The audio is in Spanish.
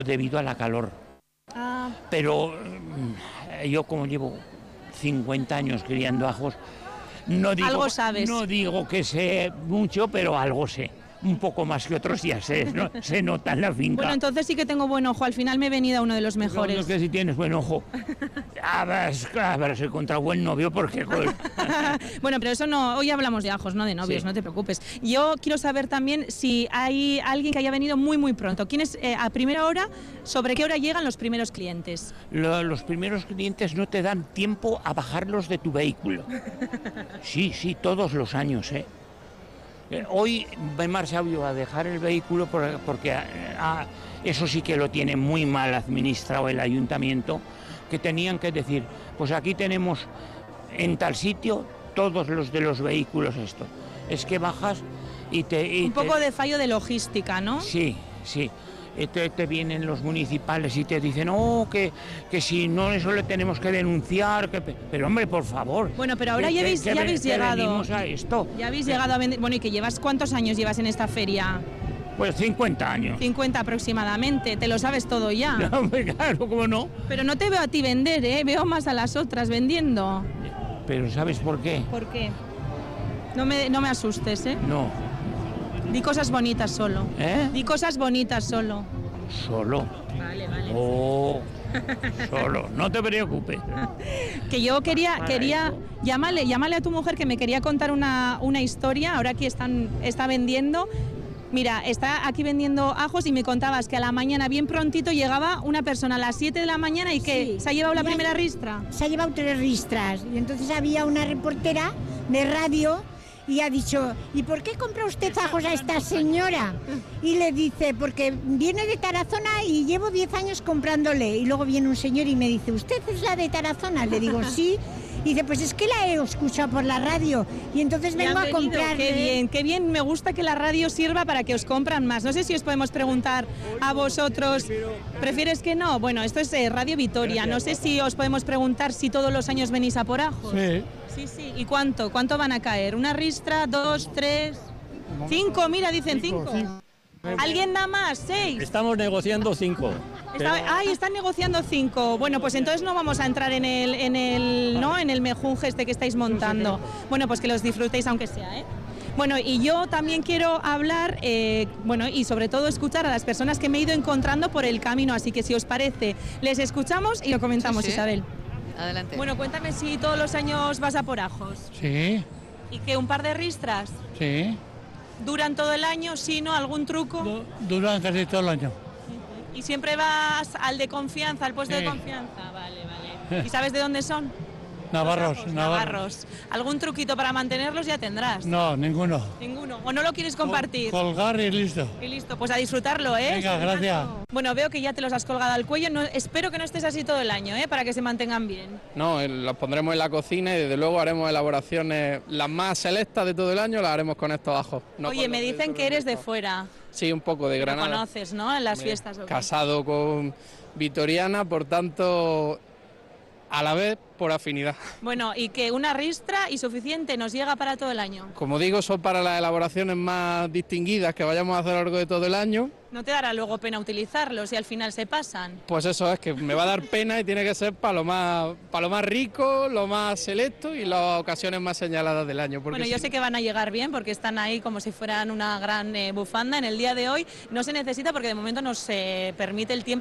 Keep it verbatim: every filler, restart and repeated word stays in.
debido a la calor. Ah. Pero yo, como llevo cincuenta años criando ajos, no digo, algo sabes. No digo que sé mucho, pero algo sé. Un poco más que otros ya sé, ¿no? Se nota en la finca. Bueno, entonces sí que tengo buen ojo. Al final me he venido a uno de los mejores. No, no, que si tienes buen ojo. A ver, a ver, se contra buen novio porque... Bueno, pero eso no... Hoy hablamos de ajos, no de novios, sí. No te preocupes. Yo quiero saber también si hay alguien que haya venido muy, muy pronto. ¿Quién es eh, a primera hora? ¿Sobre qué hora llegan los primeros clientes? Lo, los primeros clientes no te dan tiempo a bajarlos de tu vehículo. Sí, sí, todos los años, ¿eh? Hoy me he marchado yo a dejar el vehículo porque ah, eso sí que lo tiene muy mal administrado el ayuntamiento, que tenían que decir, pues aquí tenemos en tal sitio todos los de los vehículos esto. Es que bajas y te... Y Un poco te... de fallo de logística, ¿no? Sí, sí. Te, te vienen los municipales y te dicen, oh, que, que si no, eso le tenemos que denunciar, que... pero hombre, por favor. Bueno, pero ahora que, ya habéis, que, ya habéis que llegado. venimos a esto. Ya habéis eh. llegado a vender. Bueno, ¿y que llevas cuántos años llevas en esta feria? Pues cincuenta años. cincuenta aproximadamente, te lo sabes todo ya. No, claro, ¿cómo no? Pero no te veo a ti vender, ¿eh? Veo más a las otras vendiendo. Pero ¿sabes por qué? ¿Por qué? No me, no me asustes, ¿eh? No. Di cosas bonitas solo. ¿Eh? Di cosas bonitas solo. ¿Solo? Vale, vale. Oh, solo, no te preocupes. Que yo quería, quería, llámale, llámale a tu mujer que me quería contar una, una historia, ahora que están, está vendiendo. Mira, está aquí vendiendo ajos y me contabas que a la mañana bien prontito llegaba una persona a las siete de la mañana y que sí. ¿Se ha llevado la ya primera ristra? Se ha llevado tres ristras y entonces había una reportera de radio y ha dicho, ¿y por qué compra usted ajos a esta señora? Y le dice, porque viene de Tarazona y llevo diez años comprándole. Y luego viene un señor y me dice, ¿usted es la de Tarazona? Le digo, sí. Y dice, pues es que la he escuchado por la radio y entonces vengo a comprar. Qué bien, qué bien, me gusta que la radio sirva para que os compran más. No sé si os podemos preguntar a vosotros, ¿prefieres que no? Bueno, esto es eh, Radio Vitoria, no sé si os podemos preguntar si todos los años venís a por ajos. Sí. Sí, sí, ¿y cuánto? ¿Cuánto van a caer? ¿Una ristra, dos, tres, cinco? Mira, dicen cinco. cinco. ¿Alguien da más? ¿Seis? Estamos negociando cinco. Está, pero... Ay, están negociando cinco. Bueno, pues entonces no vamos a entrar en el, en el, ¿no? en el mejunje este que estáis montando. Bueno, pues que los disfrutéis aunque sea, ¿eh? Bueno, y yo también quiero hablar, eh, bueno, y sobre todo escuchar a las personas que me he ido encontrando por el camino, así que si os parece, les escuchamos y lo comentamos, sí, sí. Isabel. Adelante. Bueno, cuéntame si todos los años vas a por ajos. Sí. ¿Y que un par de ristras? Sí. ¿Duran todo el año? ¿Sí, no? ¿Algún truco? Du duran casi todo el año. ¿Y siempre vas al de confianza, al puesto sí. de confianza? Vale, vale. ¿Y sabes de dónde son? Navarros, Navarros. Navarros. ¿Algún truquito para mantenerlos ya tendrás? No, ninguno. ¿Ninguno? ¿O no lo quieres compartir? Col colgar y listo. Y listo, pues a disfrutarlo, ¿eh? Venga, gracias. Bueno, veo que ya te los has colgado al cuello. No, espero que no estés así todo el año, ¿eh? Para que se mantengan bien. No, los pondremos en la cocina y desde luego haremos elaboraciones las más selectas de todo el año, las haremos con estos ajos. No Oye, me dicen que eres de fuera. Sí, un poco de Granada. Lo conoces, ¿no? En las me fiestas. ¿O qué? Casado con vitoriana, por tanto, a la vez por afinidad. Bueno, y que una ristra y suficiente nos llega para todo el año. Como digo, son para las elaboraciones más distinguidas que vayamos a hacer a lo largo de todo el año. ¿No te dará luego pena utilizarlos y al final se pasan? Pues eso es, que me va a dar pena y tiene que ser para lo más, para lo más rico, lo más selecto y las ocasiones más señaladas del año. Bueno, yo si... sé que van a llegar bien porque están ahí como si fueran una gran eh, bufanda en el día de hoy. No se necesita porque de momento nos eh, permite el tiempo.